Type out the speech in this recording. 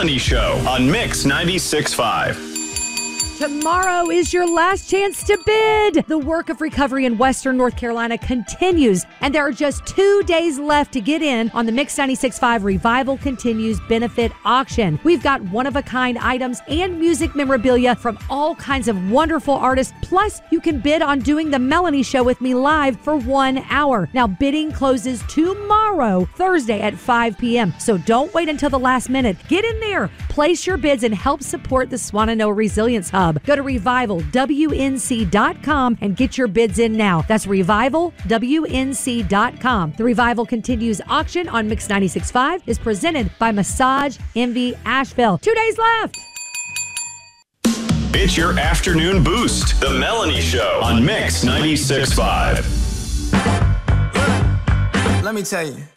Melanie Show on Mix 96.5. Tomorrow is your last chance to bid. The work of recovery in Western North Carolina continues, and there are just 2 days left to get in on the Mix 96.5 Revival Continues benefit auction. We've got one-of-a-kind items and music memorabilia from all kinds of wonderful artists. Plus, you can bid on doing the Melanie Show with me live for 1 hour. Now, bidding closes tomorrow, Thursday at 5 p.m., so don't wait until the last minute. Get in there, place your bids, and help support the Swannanoa Resilience Hub. Go to revivalwnc.com and get your bids in now. That's revivalwnc.com. The Revival Continues auction on Mix 96.5 is presented by Massage Envy Asheville. 2 days left. It's your afternoon boost. The Melanie Show on Mix 96.5. Let me tell you.